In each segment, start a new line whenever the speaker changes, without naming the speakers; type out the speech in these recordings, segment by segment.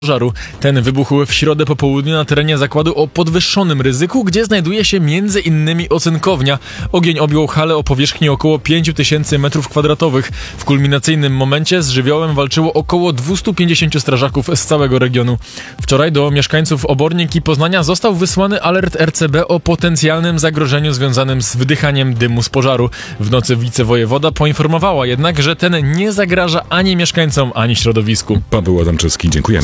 pożaru. Ten wybuchł w środę po południu na terenie zakładu o podwyższonym ryzyku, gdzie znajduje się m.in. ocynkownia. Ogień objął halę o powierzchni około 5000 m2. W kulminacyjnym momencie z żywiołem walczyło około 250 strażaków z całego regionu. Wczoraj do mieszkańców Obornik i Poznania został wysłany alert RCB o potencjalnym zagrożeniu związanym z wydychaniem dymu z pożaru. W nocy wicewojewoda poinformowała jednak, że ten nie zagraża ani mieszkańcom, ani środowisku.
Paweł Adamczewski, dziękujemy.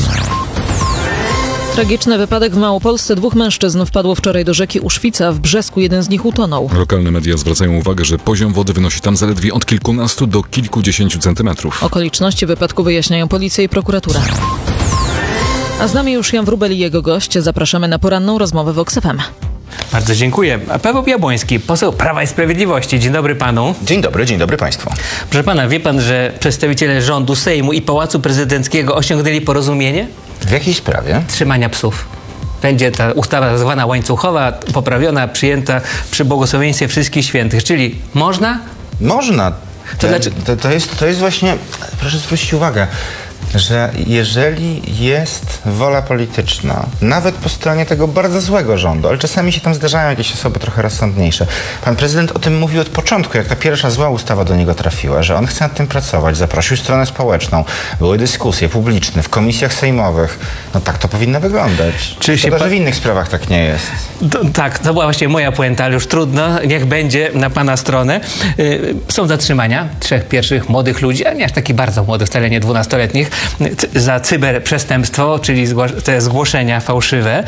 Tragiczny wypadek w Małopolsce. 2 mężczyzn wpadło wczoraj do rzeki Uszwica. W Brzesku jeden z nich utonął.
Lokalne media zwracają uwagę, że poziom wody wynosi tam zaledwie od kilkunastu do kilkudziesięciu centymetrów.
Okoliczności wypadku wyjaśniają policja i prokuratura. A z nami już Jan Wróbel i jego gość. Zapraszamy na poranną rozmowę w OXFM.
Bardzo dziękuję. Paweł Jabłoński, poseł Prawa i Sprawiedliwości. Dzień dobry panu.
Dzień dobry państwu.
Proszę pana, wie pan, że przedstawiciele rządu, Sejmu i Pałacu Prezydenckiego osiągnęli porozumienie?
W jakiej sprawie?
Trzymania psów. Będzie ta ustawa zwana łańcuchowa, poprawiona, przyjęta przy błogosławieństwie wszystkich świętych. Czyli można?
Można. To jest właśnie, proszę zwrócić uwagę, że jeżeli jest wola polityczna, nawet po stronie tego bardzo złego rządu, ale czasami się tam zdarzają jakieś osoby trochę rozsądniejsze. Pan prezydent o tym mówił od początku, jak ta pierwsza zła ustawa do niego trafiła, że on chce nad tym pracować, zaprosił stronę społeczną, były dyskusje publiczne w komisjach sejmowych. No tak to powinno wyglądać. Szkoda, że w innych sprawach tak nie jest.
Tak, to była właśnie moja puenta, ale już trudno, niech będzie na pana stronę. Są zatrzymania 3 pierwszych młodych ludzi, a nie aż takich bardzo młodych, wcale nie 12-letnich, za cyberprzestępstwo, czyli te zgłoszenia fałszywe.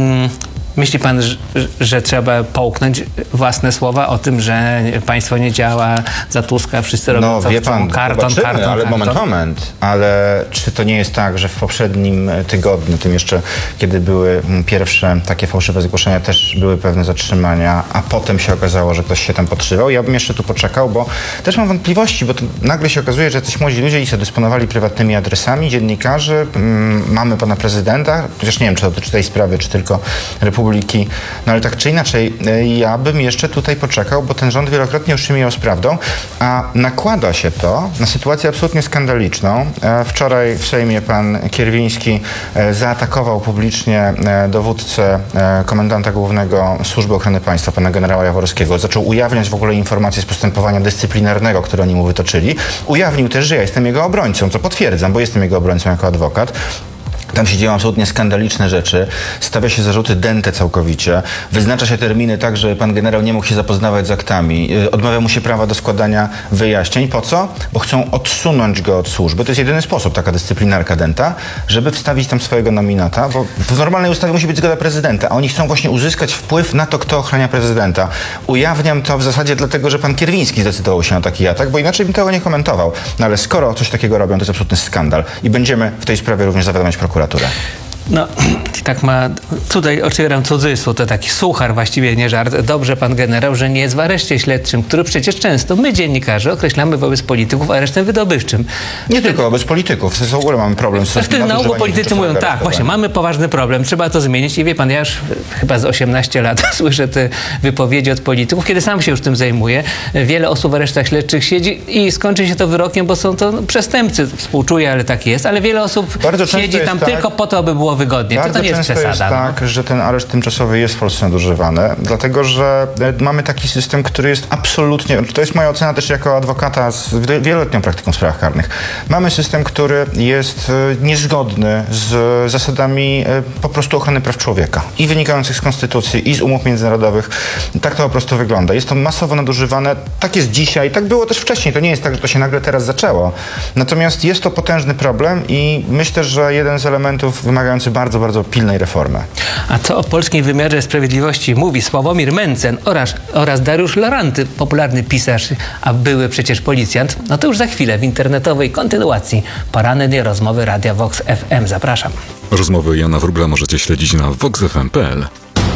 Myśli pan, że trzeba połknąć własne słowa o tym, że państwo nie działa, za Tuska wszyscy robią co chcą, karton.
Ale moment. Ale czy to nie jest tak, że w poprzednim tygodniu, tym jeszcze kiedy były pierwsze takie fałszywe zgłoszenia, też były pewne zatrzymania, a potem się okazało, że ktoś się tam podszywał? Ja bym jeszcze tu poczekał, bo też mam wątpliwości, bo to nagle się okazuje, że jacyś młodzi ludzie i sobie dysponowali prywatnymi adresami dziennikarzy. Mamy pana prezydenta, chociaż nie wiem, czy to dotyczy tej sprawy, czy tylko Republiki. No ale tak czy inaczej, ja bym jeszcze tutaj poczekał, bo ten rząd wielokrotnie utrzymał z prawdą, a nakłada się to na sytuację absolutnie skandaliczną. Wczoraj w Sejmie pan Kierwiński zaatakował publicznie dowódcę komendanta głównego Służby Ochrony Państwa, pana generała Jaworskiego. Zaczął ujawniać w ogóle informacje z postępowania dyscyplinarnego, które oni mu wytoczyli. Ujawnił też, że ja jestem jego obrońcą, co potwierdzam, bo jestem jego obrońcą jako adwokat. Tam się dzieją absolutnie skandaliczne rzeczy. Stawia się zarzuty dęte całkowicie. Wyznacza się terminy tak, że pan generał nie mógł się zapoznawać z aktami. Odmawia mu się prawa do składania wyjaśnień. Po co? Bo chcą odsunąć go od służby. To jest jedyny sposób, taka dyscyplinarka dęta, żeby wstawić tam swojego nominata, bo w normalnej ustawie musi być zgoda prezydenta, a oni chcą właśnie uzyskać wpływ na to, kto ochrania prezydenta. Ujawniam to w zasadzie dlatego, że pan Kierwiński zdecydował się na taki atak, bo inaczej bym tego nie komentował. No ale skoro coś takiego robią, to jest absolutny skandal. I będziemy w tej sprawie również zawiadamiać prokuraturę.
No, tak ma, tutaj otwieram cudzysłów, to taki suchar, właściwie nie żart. Dobrze pan generał, że nie jest w areszcie śledczym, który przecież często my, dziennikarze, określamy wobec polityków aresztem wydobywczym. Nie
tylko wobec polityków, w ogóle mamy problem z
tym. Na ogół politycy mówią, tak, właśnie, mamy poważny problem, trzeba to zmienić i wie pan, ja już chyba z 18 lat słyszę te wypowiedzi od polityków, kiedy sam się już tym zajmuję. Wiele osób w aresztach śledczych siedzi i skończy się to wyrokiem, bo są to przestępcy. Współczuję, ale tak jest, ale wiele osób siedzi tam tylko po to, aby było wygodnie.
Bardzo
to nie jest przesada.
Jest tak, że ten areszt tymczasowy jest w Polsce nadużywany, dlatego że mamy taki system, który jest absolutnie, to jest moja ocena też jako adwokata z wieloletnią praktyką w sprawach karnych. Mamy system, który jest niezgodny z zasadami po prostu ochrony praw człowieka i wynikających z konstytucji i z umów międzynarodowych. Tak to po prostu wygląda. Jest to masowo nadużywane. Tak jest dzisiaj, tak było też wcześniej. To nie jest tak, że to się nagle teraz zaczęło. Natomiast jest to potężny problem i myślę, że jeden z elementów wymagający bardzo, bardzo pilnej reformy.
A co o polskim wymiarze sprawiedliwości mówi Sławomir Mencen oraz Dariusz Loranty, popularny pisarz, a były przecież policjant? No to już za chwilę w internetowej kontynuacji porannej rozmowy Radia Vox FM. Zapraszam.
Rozmowy Jana Wróbla możecie śledzić na voxfm.pl.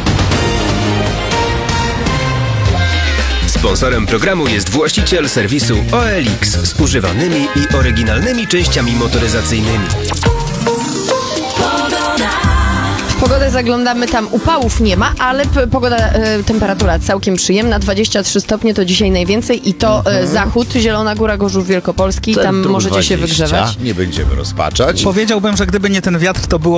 Sponsorem programu jest właściciel serwisu OLX z używanymi i oryginalnymi częściami motoryzacyjnymi.
pogodę zaglądamy, tam upałów nie ma, ale pogoda, temperatura całkiem przyjemna, 23 stopnie to dzisiaj najwięcej i to zachód, Zielona Góra, Gorzów Wielkopolski, tam
Centrum
możecie się
20.
wygrzewać.
Nie będziemy rozpaczać.
Powiedziałbym, że gdyby nie ten wiatr, to było